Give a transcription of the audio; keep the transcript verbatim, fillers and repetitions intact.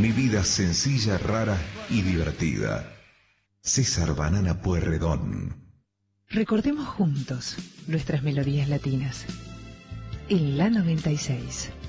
Mi vida sencilla, rara y divertida. César Banana Pueyrredón. Recordemos juntos nuestras melodías latinas. En la noventa y seis.